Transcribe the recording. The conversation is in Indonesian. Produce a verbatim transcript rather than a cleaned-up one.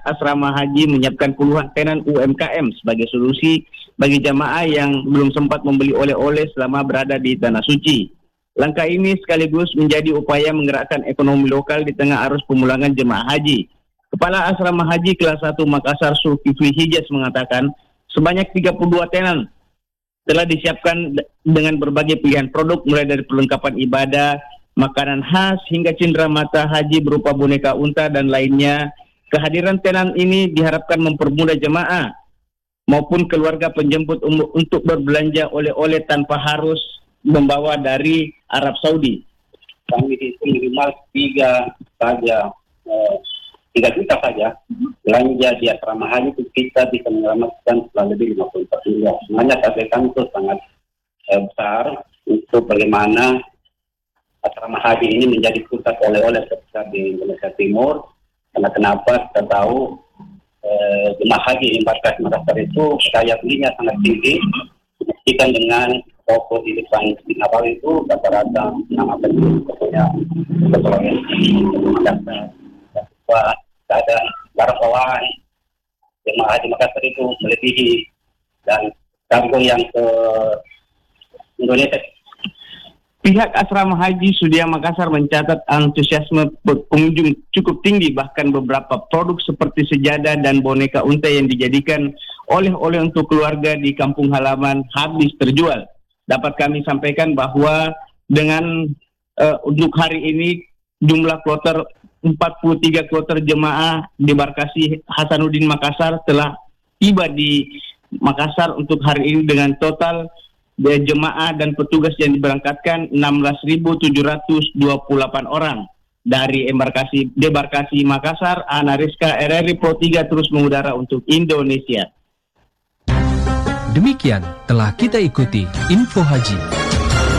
asrama haji menyiapkan puluhan tenan U M K M sebagai solusi bagi jamaah yang belum sempat membeli oleh-oleh selama berada di Tanah Suci. Langkah ini sekaligus menjadi upaya menggerakkan ekonomi lokal di tengah arus pemulangan jemaah haji. Kepala Asrama Haji Kelas satu Makassar Zulkifli Hijaz mengatakan sebanyak tiga puluh dua tenan telah disiapkan dengan berbagai pilihan produk mulai dari perlengkapan ibadah, makanan khas hingga cindera mata haji berupa boneka unta dan lainnya. Kehadiran tenan ini diharapkan mempermudah jemaah maupun keluarga penjemput um, untuk berbelanja oleh-oleh tanpa harus membawa dari Arab Saudi. Kami itu minimal tiga saja, eh, tiga juta saja belanja di asrama haji itu kita bisa menyelamatkan kurang lebih lima puluh empat miliar. Sebenarnya target kami itu sangat eh, besar untuk bagaimana asrama haji ini menjadi pusat oleh-oleh terbesar di Indonesia Timur. Karena kenapa kita tahu eh, jemaah haji embarkasi Makassar itu daya belinya sangat tinggi, dibuktikan dengan toko di depan Nabawi itu rata-rata enam atau tujuh tokonya betul ya. Makassar, bahwa ada barakawan jemaah haji Makassar itu melebihi dan kargo yang ke Indonesia. Pihak Asrama Haji Sudia Makassar mencatat antusiasme pengunjung cukup tinggi, bahkan beberapa produk seperti sejadah dan boneka unta yang dijadikan oleh-oleh untuk keluarga di kampung halaman habis terjual. Dapat kami sampaikan bahwa dengan uh, untuk hari ini jumlah kloter empat puluh tiga kloter jemaah debarkasi Hasanuddin Makassar telah tiba di Makassar untuk hari ini dengan total jemaah dan petugas yang diberangkatkan enam belas ribu tujuh ratus dua puluh delapan orang. Dari embarkasi debarkasi Makassar, Ana Rizka, R R I Pro tiga terus mengudara untuk Indonesia. Demikian telah kita ikuti Info Haji.